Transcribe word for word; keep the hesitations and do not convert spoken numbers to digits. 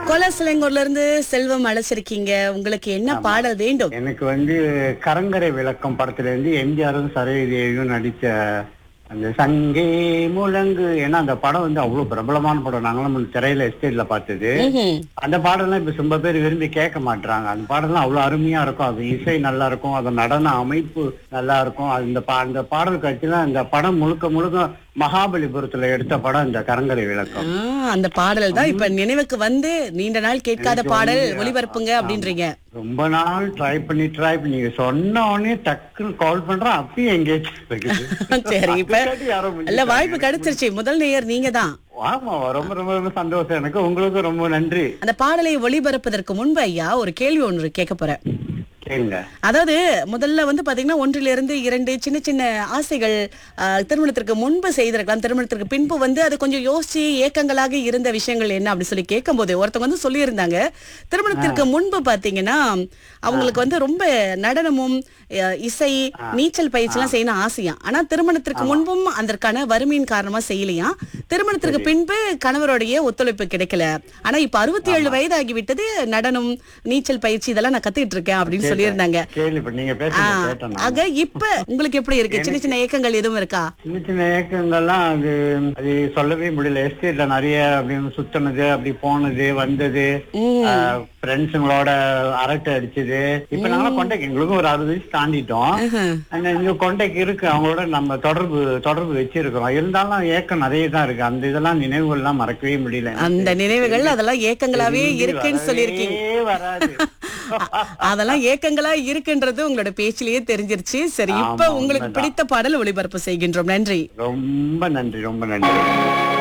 கோலாசலங்கூர்ல இருந்து செல்வம் அழைச்சிருக்கீங்க. உங்களுக்கு என்ன பாடல் வேண்டும்? எனக்கு வந்து கரங்கரை விளக்கம் படத்துல இருந்து எம்ஜிஆரும் சரோஜதேவியும் நடிச்ச அந்த சங்கே முழங்கு. ஏன்னா அந்த படம் வந்து அவ்வளவு பிரபலமான படம். நாங்களும் முன்ன திரையில எஸ்டேட்ல பார்த்தது. ம்ஹும். அந்த பாடல்லாம் இப்ப ரொம்ப பேர் விரும்பி கேட்க மாட்டாங்க. அந்த பாடல்லாம் அவ்வளவு அருமையா இருக்கும். அது இசை நல்லா இருக்கும், அது நடன அமைப்பு நல்லா இருக்கும். அது இந்த பா- அந்த பாடல் காட்சியில அந்த படம் முழுக்க முழுக்க மகாபலிபுரத்துல எடுத்த படம் இந்த கரங்கரை விளக்கம். ஆ, அந்த பாடல் தான் இப்ப நினைவுக்கு வந்து நீண்ட நாள் கேட்காத எனக்கு பாடல் வந்து, ஒளிபரப்புங்க அப்படின்றீங்க. ரொம்ப நாள் ட்ரை பண்ணி ட்ரை பண்ணி நீங்க சொன்ன உடனே டக்குன்னு கால் பண்றேன், அப்பயும் எங்கேஜ் சரி, இப்ப இல்ல வாய்ப்பு கிடைச்சிருச்சு. முதல் நேயர் நீங்க தான். ஆமா, ரொம்ப ரொம்ப ரொம்ப சந்தோஷம் எனக்கு. உங்களுக்கு ரொம்ப நன்றி. அந்த பாடலை ஒளிபரப்பதற்கு முன்பு ஐயா ஒரு கேள்வி ஒன்று கேட்க போறேன். கேளுங்க. அதாவது முதல்ல வந்து பாத்தீங்கன்னா ஒன்றிலிருந்து இரண்டு சின்ன சின்ன ஆசைகள் ஆ, திருமணத்திற்கு முன்பு செய்திருக்கலாம். திருமணத்திற்கு பின்பு வந்து அது கொஞ்சம் யோசிச்சு ஏக்கங்களாக இருந்த விஷயங்கள் என்ன அப்படி சொல்லி கேட்கும்போது ஒருத்தவங்க வந்து சொல்லியிருந்தாங்க, திருமணத்திற்கு முன்பு பாத்தீங்கன்னா அவங்களுக்கு வந்து ரொம்ப நடனமும் அ, இசை நீச்சல் பயிற்சி எல்லாம் செய்யணும் ஆசையா. ஆனா திருமணத்திற்கு முன்பும் அதற்கான வறுமையின் காரணமா செய்யலையா. திருமணத்திற்கு பின்பு கணவருடைய ஒத்துழைப்பு கிடைக்கல. ஆனா இப்ப அறுபத்தி ஏழு வயது ஆகிவிட்டது, நடனம் நீச்சல் பயிற்சி இதெல்லாம் நான் கத்துக்கிட்டு இருக்கேன் அப்படின்னு சொல்லியிருந்தாங்க. கேள்வி இப்ப நீங்க பேசுறது கேட்டேன் நான். ஆக இப்ப உங்களுக்கு எப்படி இருக்கு? சின்ன சின்ன ஏக்கங்கள் எதுவும் இருக்கா? சின்ன சின்ன ஏக்கங்கள்லாம் அது அது சொல்லவே முடியல. எஸ்டேட்ல நிறைய அப்படி சுத்தினது, அப்படி போனது வந்தது, ஃப்ரெண்ட்ஸுங்களோட அரட்டை அடிச்சது. இப்ப நாங்க கான்டாக்ட் எங்களுக்கும் ஒரு அறுபது வயசு தாண்டிட்டோம். ஆனா இங்க கான்டாக்ட் இருக்கு, அவங்களோட நம்ம தொடர்பு தொடர்பு வச்சிருக்கிறோம். இருந்தாலும் ஏக்கம் நிறைய தான் இருக்கு. அந்த இதெல்லாம் நினைவுகள் எல்லாம் மறக்கவே முடியல. அந்த நினைவுகள் அதெல்லாம் ஏக்கங்களாவே இருக்குன்னு சொல்லியிருக்கீங்க. வரவே வராது. அதெல்லாம் ஏக்கங்களா இருக்குன்றது உங்களோட பேச்சிலேயே தெரிஞ்சிருச்சு. சரி, இப்ப ஆமா, உங்களுக்கு உண்மைதான். பிடித்த பாடல் ஒளிபரப்பு செய்கின்றோம். நன்றி. ரொம்ப நன்றி, ரொம்ப நன்றி.